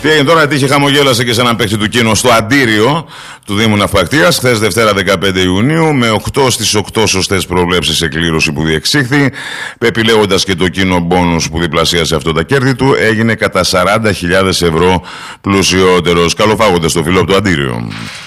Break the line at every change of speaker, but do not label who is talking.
Τι έγινε τώρα, τύχε χαμογέλασε και σε έναν παίκτη του Κίνο στο Αντίριο του Δήμου Ναυπακτίας, χθες Δευτέρα 15 Ιουνίου, με 8 στις 8 σωστές προβλέψεις σε κλήρωση που διεξήχθη. Επιλέγοντας και το Κίνο μπόνους που διπλασίασε αυτό τα κέρδη του, έγινε κατά 40.000 ευρώ πλουσιότερος. Καλοφάγοντας το φίλο από το Αντίριο.